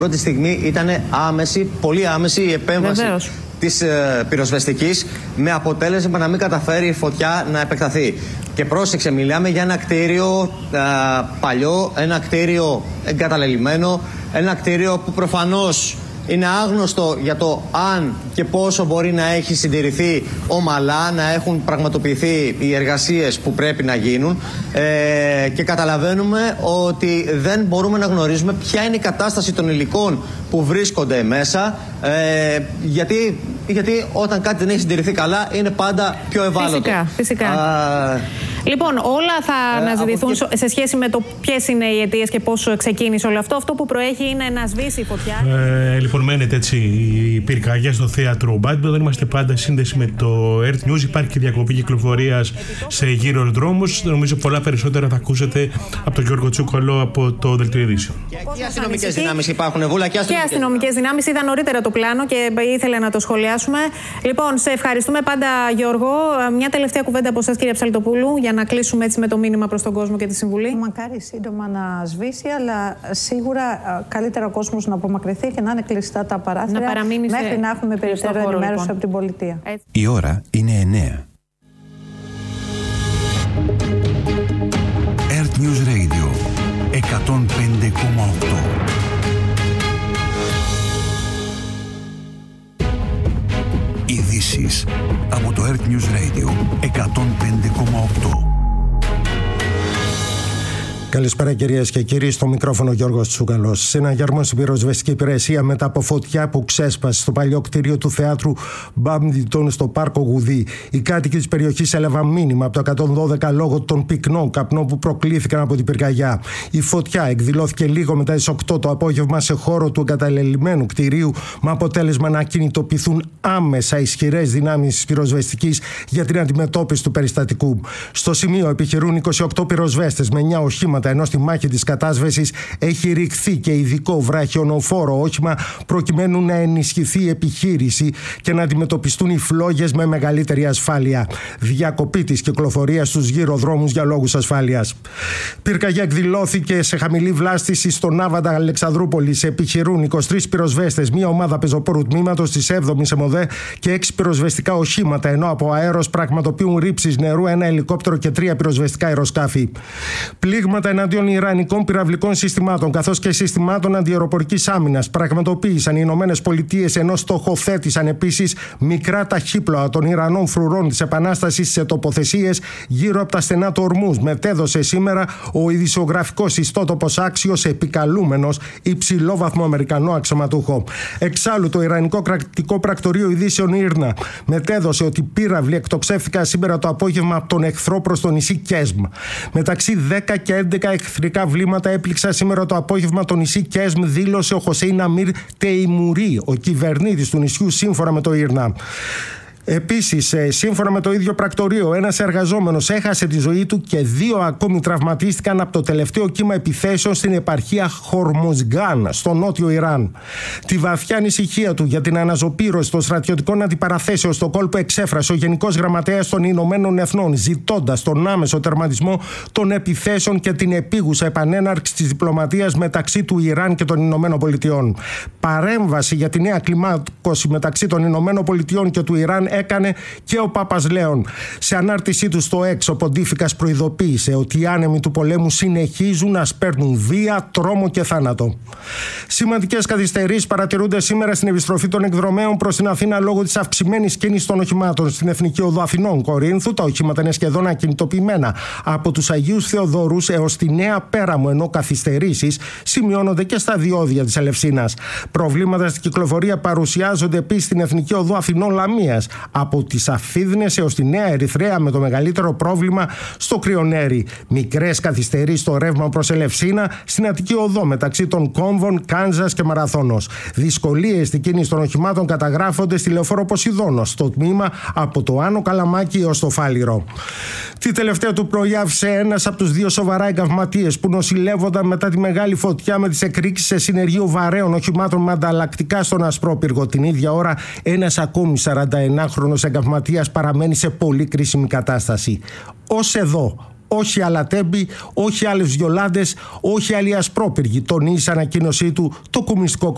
Πρώτη στιγμή ήταν άμεση, πολύ άμεση η επέμβαση της πυροσβεστικής, με αποτέλεσμα να μην καταφέρει η φωτιά να επεκταθεί. Και πρόσεξε, μιλάμε για ένα κτίριο παλιό, ένα κτίριο εγκαταλελειμμένο, ένα κτίριο που προφανώς είναι άγνωστο για το αν και πόσο μπορεί να έχει συντηρηθεί ομαλά, να έχουν πραγματοποιηθεί οι εργασίες που πρέπει να γίνουν, και καταλαβαίνουμε ότι δεν μπορούμε να γνωρίζουμε ποια είναι η κατάσταση των υλικών που βρίσκονται μέσα, γιατί όταν κάτι δεν έχει συντηρηθεί καλά είναι πάντα πιο ευάλωτο. Φυσικά. Λοιπόν, όλα θα αναζητηθούν σε σχέση με το ποιες είναι οι αιτίες και πώς ξεκίνησε όλο αυτό. Αυτό που προέχει είναι να σβήσει η φωτιά. Λοιπόν, μένετε έτσι η πυρκαγιά στο θέατρο Μπάντμπο. Δεν είμαστε πάντα σύνδεση με το Earth News. Υπάρχει και διακοπή κυκλοφορίας σε γύρω δρόμους. Νομίζω πολλά περισσότερα θα ακούσετε από τον Γιώργο Τσούκολο από το Δελτίο Ειδήσεων. Και αστυνομικές δυνάμεις υπάρχουν, Βούλα, και αστυνομικές δυνάμεις. Είδα νωρίτερα το πλάνο και ήθελα να το σχολιάσουμε. Λοιπόν, σε ευχαριστούμε πάντα, Γιώργο. Μια τελευταία κουβέντα από εσάς, κύριε Ψαλτοπούλου, για να κλείσουμε έτσι με το μήνυμα προς τον κόσμο και τη Συμβουλή. Μακάρι σύντομα να σβήσει, αλλά σίγουρα καλύτερα ο κόσμος να απομακρυνθεί και να είναι κλειστά τα παράθυρα μέχρι να έχουμε περαιτέρω ενημέρωση από την πολιτεία. Έτσι. Η ώρα είναι 9. Earth News Radio 105,8. Ειδήσεις από το Earth News Radio 105,8. Καλησπέρα κυρίες και κύριοι, στο μικρόφωνο Γιώργος Τσούκαλος. Συναγερμός στην πυροσβεστική υπηρεσία μετά από φωτιά που ξέσπασε στο παλιό κτίριο του θεάτρου Μπάμντιτον στο Πάρκο Γουδί. Οι κάτοικοι της περιοχής έλαβαν μήνυμα από το 112 λόγω των πυκνών καπνών που προκλήθηκαν από την πυρκαγιά. Η φωτιά εκδηλώθηκε λίγο μετά τις 8 το απόγευμα σε χώρο του εγκαταλελειμμένου κτιρίου, με αποτέλεσμα να κινητοποιηθούν άμεσα ισχυρές δυνάμεις της πυροσβεστικής για την αντιμετώπιση του περιστατικού. Στο σημείο επιχειρούν 28 πυροσβέστες με 9 οχήματα, ενώ στη μάχη της κατάσβεσης έχει ρηχθεί και ειδικό βραχιονοφόρο όχημα προκειμένου να ενισχυθεί η επιχείρηση και να αντιμετωπιστούν οι φλόγες με μεγαλύτερη ασφάλεια. Διακοπή της κυκλοφορίας στους γυροδρόμους για λόγους ασφάλειας. Πυρκαγιά εκδηλώθηκε σε χαμηλή βλάστηση στον Άβαντα Αλεξανδρούπολης. Επιχειρούν 23 πυροσβέστες, μία ομάδα πεζοπόρου τμήματος της 7ης ΕΜΟΔΕ και 6 πυροσβεστικά οχήματα, ενώ από αέρος πραγματοποιούν ρήψεις νερού, ένα ελικόπτερο και 3 πυροσβεστικά αεροσκάφη. Πλήγματα εναντίον ιρανικών πυραυλικών συστημάτων καθώς και συστημάτων αντιαεροπορικής άμυνας πραγματοποίησαν οι Ηνωμένες Πολιτείες, ενώ στοχοθέτησαν επίσης μικρά ταχύπλοα των Ιρανών φρουρών της Επανάστασης σε τοποθεσίες γύρω από τα στενά του Ορμούζ. Μετέδωσε σήμερα ο ειδησιογραφικός ιστότοπος Άξιος, επικαλούμενος υψηλόβαθμο Αμερικανό αξιωματούχο. Εξάλλου, το Ιρανικό κρατικό πρακτορείο ειδήσεων Ήρνα μετέδωσε ότι πύραυλοι εκτοξεύθηκαν σήμερα το απόγευμα από τον εχθρό προς το νησί Κέσμ. Μεταξύ 10 και 11 εχθρικά βλήματα έπληξαν σήμερα το απόγευμα το νησί Κέσμ, δήλωσε ο Χωσέιν Αμίρ Τεϊμουρί, ο κυβερνήτης του νησιού, σύμφωνα με το Ήρνα. Επίσης, σύμφωνα με το ίδιο πρακτορείο, ένας εργαζόμενος έχασε τη ζωή του και 2 ακόμη τραυματίστηκαν από το τελευταίο κύμα επιθέσεων στην επαρχία Χορμοζγκάν, στο νότιο Ιράν. Τη βαθιά ανησυχία του για την αναζωπήρωση των στρατιωτικών αντιπαραθέσεων στο κόλπο εξέφρασε ο Γενικός Γραμματέας των Ηνωμένων Εθνών, ζητώντας τον άμεσο τερματισμό των επιθέσεων και την επίγουσα επανέναρξη της διπλωματίας μεταξύ του Ιράν και των Ηνωμένων Πολιτειών. Παρέμβαση για τη νέα κλιμάκωση μεταξύ των Ηνωμένων Πολιτειών και του Ιράν έκανε και ο Πάπας Λέων. Σε ανάρτησή του στο X, ο Ποντίφικας προειδοποίησε ότι οι άνεμοι του πολέμου συνεχίζουν να σπέρνουν βία, τρόμο και θάνατο. Σημαντικές καθυστερήσεις παρατηρούνται σήμερα στην επιστροφή των εκδρομέων προς την Αθήνα λόγω της αυξημένης κίνησης των οχημάτων. Στην Εθνική Οδό Αθηνών Κορίνθου, τα οχήματα είναι σχεδόν ακινητοποιημένα από τους Αγίους Θεοδόρους έως τη Νέα Πέραμο, ενώ καθυστερήσεις σημειώνονται και στα διόδια της Ελευσίνας. Προβλήματα στην κυκλοφορία παρουσιάζονται επίσης στην Εθνική Οδό Αθηνών Λαμίας, από τις Αφίδνες έως τη Νέα Ερυθρέα, με το μεγαλύτερο πρόβλημα στο Κρυονέρι. Μικρές καθυστερήσεις στο ρεύμα προς Ελευσίνα στην Αττική Οδό μεταξύ των κόμβων Κάνζας και Μαραθώνος. Δυσκολίες στην κίνηση των οχημάτων καταγράφονται στη Λεωφόρο Ποσειδώνος, στο τμήμα από το Άνω Καλαμάκι έως το Φάληρο. Τη τελευταία του πρωί άφησε ένας από τους 2 σοβαρά εγκαυματίες που νοσηλεύονταν μετά τη μεγάλη φωτιά με τις εκρήξεις σε συνεργείο βαρέων οχημάτων με ανταλλακτικά στον Ασπρόπυργο. Την ίδια ώρα, ένας ακόμη 41χρονος εγκαυματίας παραμένει σε πολύ κρίσιμη κατάσταση. Ως εδώ, όχι άλλα τέμπη, όχι άλλες βιολάντες, όχι άλλοι ασπρόπυργοι, τονίζει σε ανακοίνωσή του το Κομμουνιστικό